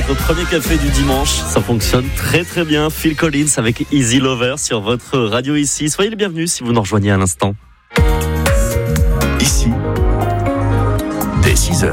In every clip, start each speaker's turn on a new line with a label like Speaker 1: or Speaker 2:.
Speaker 1: votre premier café du dimanche. Ça fonctionne très très bien. Phil Collins avec Easy Lover sur votre radio ici. Soyez les bienvenus si vous nous rejoignez à l'instant.
Speaker 2: Ici, dès 6h.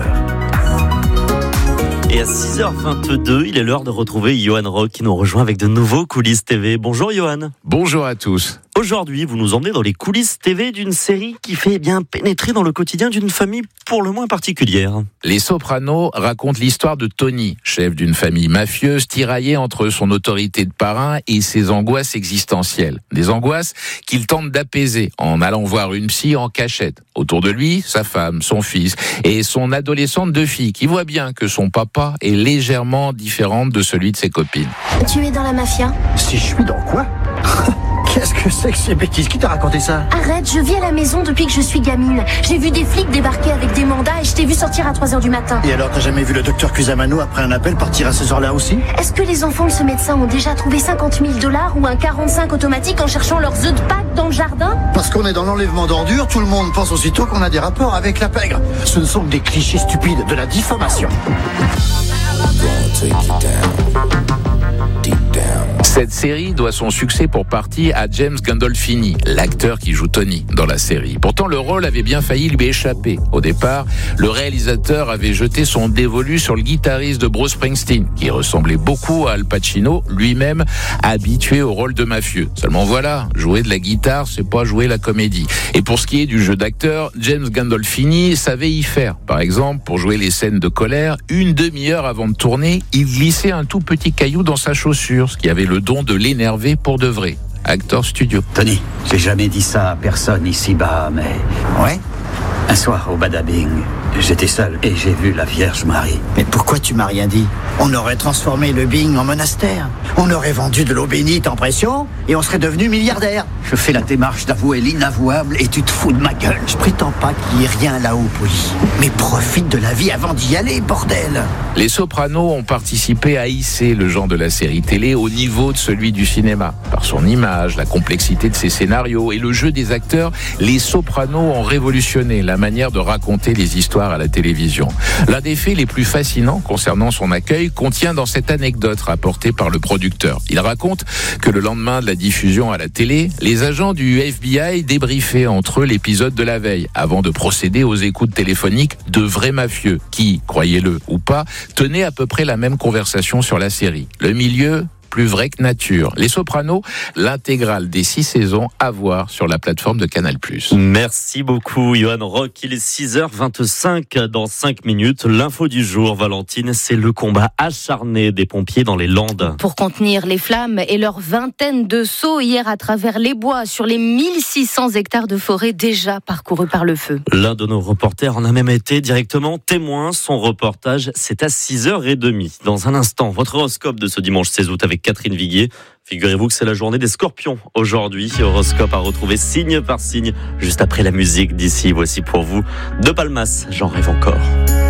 Speaker 1: Et à 6h22, il est l'heure de retrouver Johan Rock qui nous rejoint avec de nouveaux coulisses TV. Bonjour Johan.
Speaker 3: Bonjour à tous.
Speaker 1: Aujourd'hui, vous nous emmenez dans les coulisses TV d'une série qui fait bien pénétrer dans le quotidien d'une famille pour le moins particulière.
Speaker 3: Les Sopranos racontent l'histoire de Tony, chef d'une famille mafieuse tiraillée entre son autorité de parrain et ses angoisses existentielles. Des angoisses qu'il tente d'apaiser en allant voir une psy en cachette. Autour de lui, sa femme, son fils et son adolescente de fille qui voit bien que son papa est légèrement différente de celui de ses copines.
Speaker 4: Tu es dans la mafia?
Speaker 5: Si je suis dans quoi? Qu'est-ce que c'est que ces bêtises? Qui t'a raconté ça?
Speaker 4: Arrête, je vis à la maison depuis que je suis gamine. J'ai vu des flics débarquer avec des mandats et je t'ai vu sortir à 3h du matin.
Speaker 5: Et alors, t'as jamais vu le docteur Cusamano après un appel partir à ces heures-là aussi?
Speaker 4: Est-ce que les enfants de ce médecin ont déjà trouvé $50,000 ou un 45 automatique en cherchant leurs œufs de Pâques dans le jardin?
Speaker 5: Parce qu'on est dans l'enlèvement d'ordures, tout le monde pense aussitôt qu'on a des rapports avec la pègre. Ce ne sont que des clichés stupides, de la diffamation.
Speaker 3: Cette série doit son succès pour partie à James Gandolfini, l'acteur qui joue Tony dans la série. Pourtant, le rôle avait bien failli lui échapper. Au départ, le réalisateur avait jeté son dévolu sur le guitariste de Bruce Springsteen, qui ressemblait beaucoup à Al Pacino, lui-même habitué au rôle de mafieux. Seulement voilà, jouer de la guitare, c'est pas jouer la comédie. Et pour ce qui est du jeu d'acteur, James Gandolfini savait y faire. Par exemple, pour jouer les scènes de colère, une demi-heure avant de tourner, il glissait un tout petit caillou dans sa chaussure, ce qui avait le don de l'énerver pour de vrai. Acteur studio.
Speaker 5: Tony, j'ai jamais dit ça à personne ici-bas, mais... Ouais? Un soir, au Badabing, j'étais seul et j'ai vu la Vierge Marie. Mais pourquoi tu m'as rien dit? On aurait transformé le Bing en monastère. On aurait vendu de l'eau bénite en pression et on serait devenu milliardaire. Je fais la démarche d'avouer l'inavouable et tu te fous de ma gueule. Je prétends pas qu'il y ait rien là-haut, Poli. Mais profite de la vie avant d'y aller, bordel.
Speaker 3: Les Sopranos ont participé à hisser le genre de la série télé au niveau de celui du cinéma. Par son image, la complexité de ses scénarios et le jeu des acteurs, les Sopranos ont révolutionné la manière de raconter les histoires à la télévision. L'un des faits les plus fascinants concernant son accueil contient dans cette anecdote rapportée par le producteur. Il raconte que le lendemain de la diffusion à la télé, les agents du FBI débriefaient entre eux l'épisode de la veille avant de procéder aux écoutes téléphoniques de vrais mafieux qui, croyez-le ou pas, tenaient à peu près la même conversation sur la série. Le milieu, plus vrai que nature. Les Sopranos, l'intégrale des 6 saisons à voir sur la plateforme de Canal+.
Speaker 1: Merci beaucoup Johan Rock. Il est 6h25 dans 5 minutes. L'info du jour, Valentine, c'est le combat acharné des pompiers dans les Landes.
Speaker 6: Pour contenir les flammes et leur vingtaine de sauts hier à travers les bois sur les 1600 hectares de forêt déjà parcourus par le feu.
Speaker 1: L'un de nos reporters en a même été directement témoin. Son reportage, c'est à 6h30. Dans un instant, votre horoscope de ce dimanche 16 août avec Catherine Viguier. Figurez-vous que c'est la journée des Scorpions aujourd'hui. Horoscope à retrouver signe par signe juste après la musique d'ici. Voici pour vous De Palmas, j'en rêve encore.